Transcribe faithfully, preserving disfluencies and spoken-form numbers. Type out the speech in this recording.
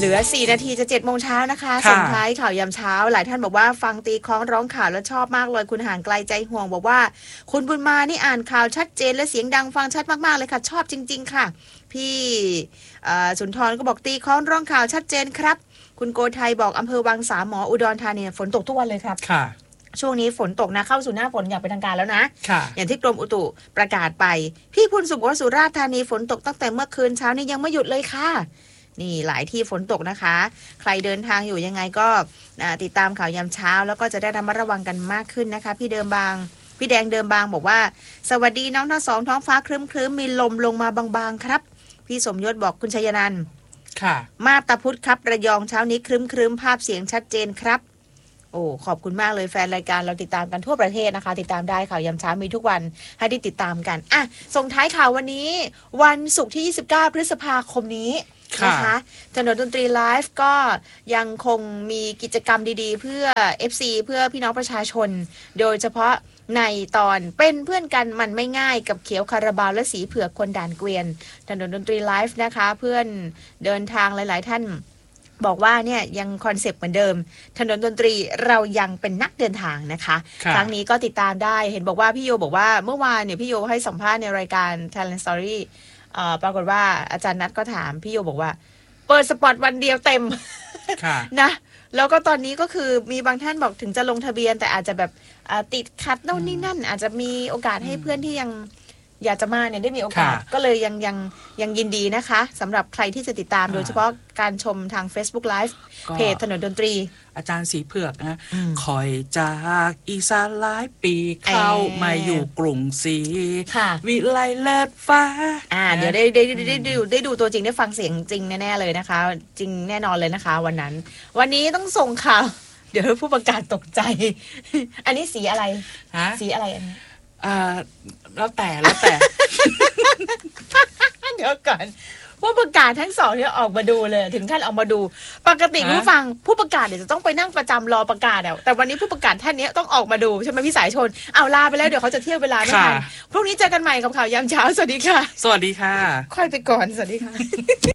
ลือสี่นาทีจะเจ็ดโมงเช้านะคะส่งท้ายข่าวยามเช้าหลายท่านบอกว่าฟังตีคล้องร้องข่าวแล้วชอบมากเลยคุณห่างไกลใจห่วงบอกว่าคุณบุญมานี่อ่านข่าวชัดเจนและเสียงดังฟังชัดมากๆเลยค่ะชอบจริงๆค่ะพี่สุนทรก็บอกตีคล้องร้องข่าวชัดเจนครับคุณโกไทยบอกอำเภอวังสามหมออุดรธานีฝนตกทุกวันเลยครับค่ะช่วงนี้ฝนตกนะเข้าสู่หน้าฝนอย่างเป็นทางการแล้วนะอย่างที่กรมอุตุประกาศไปพี่พุนสุขว่าสุราษฎร์ธานีฝนตกตั้งแต่เมื่อคืนเช้านี้ยังไม่หยุดเลยค่ะนี่หลายที่ฝนตกนะคะใครเดินทางอยู่ยังไงก็ติดตามข่าวยามเช้าแล้วก็จะได้ระมัดระวังกันมากขึ้นนะคะพี่เดิมบางพี่แดงเดิมบางบอกว่าสวัสดีน้องทั้งสองท้องฟ้าครึ้มๆมีลมลงมาบางๆครับพี่สมยศบอกคุณชัยนันท์ค่ะมาตาพุธครับระยองเช้านี้ครึ้มๆภาพเสียงชัดเจนครับโอ้ขอบคุณมากเลยแฟนรายการเราติดตามกันทั่วประเทศนะคะติดตามได้ข่าวยามเช้ามีทุกวันให้ได้ติดตามกันอ่ะส่งท้ายข่าววันนี้วันศุกร์ที่ยี่สิบเก้าพฤษภาคมนี้นะคะถนนดนตรีไลฟ์ก็ยังคงมีกิจกรรมดีๆเพื่อ เอฟ ซี เพื่อพี่น้องประชาชนโดยเฉพาะในตอนเป็นเพื่อนกันมันไม่ง่ายกับเขียวคาราบาวและสีเผือกคนด่านเกวียนถนนดนตรีไลฟ์นะคะเพื่อนเดินทางหลายๆท่านบอกว่าเนี่ยยังคอนเซปต์เหมือนเดิมถนนดนตรีเรายังเป็นนักเดินทางนะคะครั้งนี้ก็ติดตามได้เห็นบอกว่าพี่โยบอกว่าเมื่อวานเนี่ยพี่โยให้สัมภาษณ์ในรายการ Talent Story เอ่อปรากฏว่าอาจารย์นัทก็ถามพี่โยบอกว่าเปิดสปอตวันเดียวเต็มนะแล้วก็ตอนนี้ก็คือมีบางท่านบอกถึงจะลงทะเบียนแต่อาจจะแบบติดขัดโน่นนี่นั่นอาจจะมีโอกาสให้เพื่อนที่ยังอยากจะมาเนี่ยได้มีโอกาสก็เลยยังยังยังยินดีนะคะสำหรับใครที่จะติดตามโดยเฉพาะการชมทาง Facebook Live เพจถนนดนตรีอาจารย์สีเผือกนะคอยจากอีสานหลายปีเข้ามาอยู่กรุงศรีวิไลเลิศฟ้าอ่าเดี๋ยวได้ได้ได้ดูได้ดูตัวจริงได้ฟังเสียงจริงแน่ๆเลยนะคะจริงแน่นอนเลยนะคะวันนั้นวันนี้ต้องส่งข่าวเดี๋ยวผู้ประกาศตกใจอันนี้สีอะไรสีอะไรอันนี้อ่าแล้วแต่แล้วแต่เดี๋ยวก่อนผู้ประกาศทั้งสองเนี่ยออกมาดูเลยถึงขั้นออกมาดูปกติผู้ฟังผู้ประกาศเดี๋ยวจะต้องไปนั่งประจำรอประกาศอ่ะแต่วันนี้ผู้ประกาศท่านนี้ต้องออกมาดูใช่ไหมพี่สายชนเอาลาไปแล้วเดี๋ยวเขาจะเที่ยวเวลาไม่ทันพรุ่งนี้เจอกันใหม่กับข่าวยามเช้าสวัสดีค่ะสวัสดีค่ะค่อยไปก่อนสวัสดีค่ะ